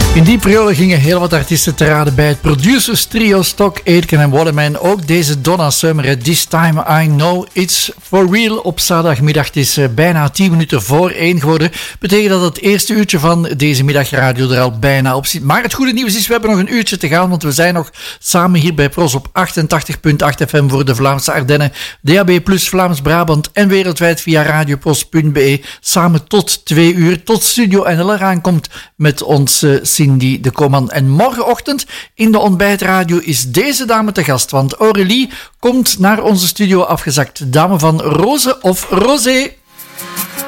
In die periode gingen heel wat artiesten te raden bij het producers trio Stock, Aitken en Waterman. Ook deze Donna Summer, This Time I Know It's For Real op zaterdagmiddag. Het is bijna 10 minuten voor 1 geworden. Betekent dat het eerste uurtje van deze middagradio er al bijna op zit. Maar het goede nieuws is, we hebben nog een uurtje te gaan, want we zijn nog samen hier bij Pros op 88.8 FM voor de Vlaamse Ardennen, DAB+, Vlaams-Brabant en wereldwijd via radiopros.be. Samen tot 2 uur, tot Studio NL eraan komt met ons Cindy de Koman. En morgenochtend in de ontbijtradio is deze dame te gast, want Aurélie komt naar onze studio afgezakt. Dame van Roze of Rosé.